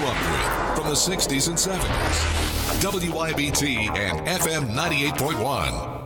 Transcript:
up with from the 60s and 70s. WYBT and FM 98.1.